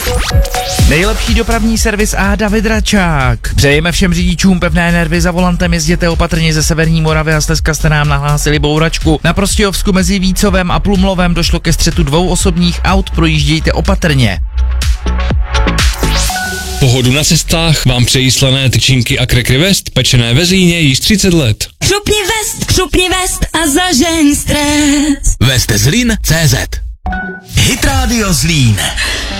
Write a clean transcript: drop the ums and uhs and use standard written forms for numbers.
Nejlepší dopravní servis a David Račák. Přejeme všem řidičům pevné nervy za volantem, jezděte opatrně ze severní Moravy a dneska jste nám nahlásili bouračku. Na Prostějovsku mezi Vícovem a Plumlovem došlo ke střetu dvou osobních aut, projíždějte opatrně. Pohodu na cestách vám přejí slané tyčinky a Cracker West, pečené ve Zlíně již 30 let. Křupni vest a zažeň stres. West Zlín.cz Hit Radio Zlín.